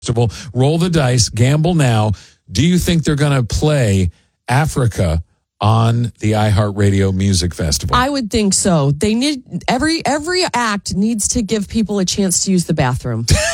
Festival. Roll the dice, gamble now. Do you think they're going to play Africa on the iHeartRadio Music Festival? I would think so. They need every act needs to give people a chance to use the bathroom.